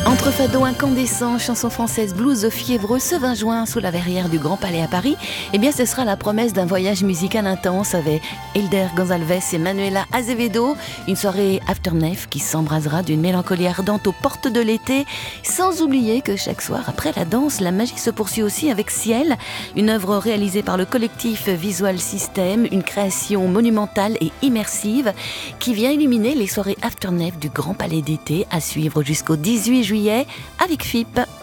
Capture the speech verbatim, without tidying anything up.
Entre fado incandescent, chansons françaises, blues fiévreux, ce vingt juin, sous la verrière du Grand Palais à Paris, eh bien ce sera la promesse d'un voyage musical intense avec Hilder Gonzalez et Manuela Azevedo, une soirée afterneuf qui s'embrasera d'une mélancolie ardente aux portes de l'été, sans oublier que chaque soir, après la danse, la magie se poursuit aussi avec Ciel, une œuvre réalisée par le collectif Visual System, une création monumentale et immersive qui vient illuminer les soirées afterneuf du Grand Palais d'été à suivre jusqu'au dix-huit juillet avec F I P.